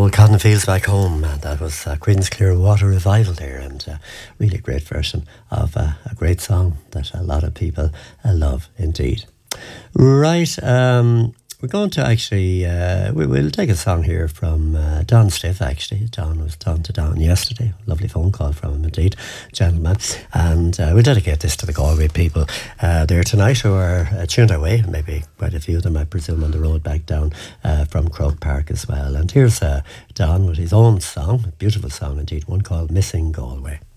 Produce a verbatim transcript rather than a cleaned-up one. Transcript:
old cotton fields back home. And that was uh, Creedence Clearwater Revival there, and uh, really a great version of uh, a great song that a lot of people uh, love indeed. Right, um, we're going to actually, uh, we, we'll take a song here from uh, Don Stiff, actually. Don was Don to Don yesterday. Lovely phone call from him indeed, gentleman. And uh, we'll dedicate this to the Galway people uh, there tonight who are uh, tuned our way. Maybe quite a few of them, I presume, on the road back down uh, from Croke Park as well. And here's uh, Don with his own song, a beautiful song indeed, one called Missing Galway.